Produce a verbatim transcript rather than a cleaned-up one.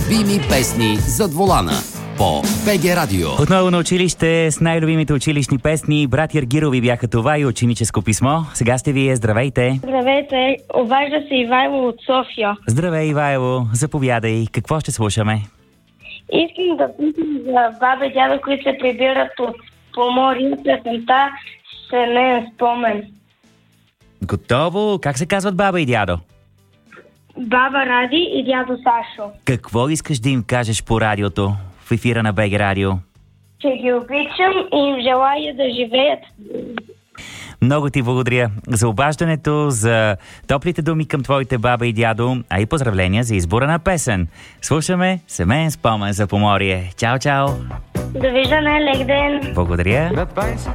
любими песни зад волана по БГ Радио. Отново на училище с най-любимите училищни песни. Брат Яргирови бяха това и ученическо писмо. Сега сте вие. Здравейте. Здравейте. Обажда се Ивайло от София. Здравей, Ивайло. Заповядай. Какво ще слушаме? Искам да питам за баба и дядо, които се прибират от Поморие. Песента "Семеен спомен". Готово. Как се казват баба и дядо? Баба Ради и дядо Сашо. Какво искаш да им кажеш по радиото в ефира на БГ Радио? Че ги обичам и им желая да живеят. Много ти благодаря за обаждането, за топлите думи към твоите баба и дядо, а и поздравления за избора на песен. Слушаме "Семеен спомен" за Поморие. Чао, чао! Довиждане, лек ден! Благодаря!